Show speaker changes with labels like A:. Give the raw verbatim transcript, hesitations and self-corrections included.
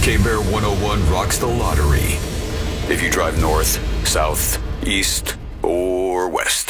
A: K-Bear one oh one rocks the lottery. If you drive north, south, east, or west.